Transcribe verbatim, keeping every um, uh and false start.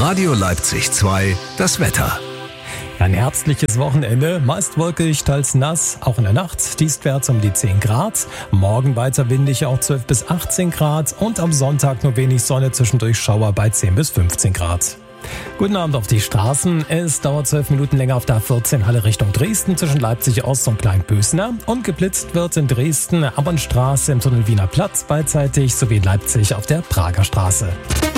Radio Leipzig zwei, das Wetter. Ein herbstliches Wochenende, meist wolkig, teils nass, auch in der Nacht, dienstwärts um die zehn Grad. Morgen weiter windig, auch zwölf bis achtzehn Grad und am Sonntag nur wenig Sonne, zwischendurch Schauer bei zehn bis fünfzeen Grad. Guten Abend auf die Straßen. Es dauert zwölf Minuten länger auf der A vierzehn Halle Richtung Dresden zwischen Leipzig Ost und Kleinpösner. Und geblitzt wird in Dresden, Abernstraße im Tunnel Wiener Platz beidseitig sowie in Leipzig auf der Prager Straße.